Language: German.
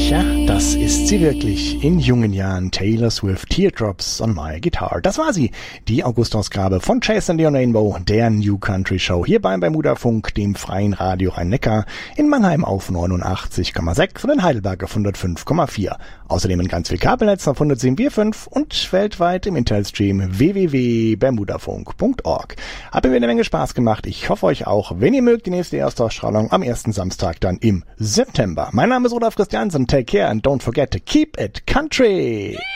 Ja, das ist sie wirklich. In jungen Jahren Taylor Swift, Teardrops on My Guitar. Das war sie, die August-Ausgabe von Chase and the Rainbow, der New Country Show, hier beim Bermuda-Funk, dem freien Radio Rhein-Neckar, in Mannheim auf 89,6 und in Heidelberg auf 105,4. Außerdem in ganz viel Kabelnetz auf 107,5 und weltweit im Internetstream www.bermudafunk.org. Hat mir eine Menge Spaß gemacht. Ich hoffe euch auch. Wenn ihr mögt, die nächste Erstausstrahlung am ersten Samstag dann im September. Mein Name ist Olaf Christiansen. Take care and don't forget to keep it country.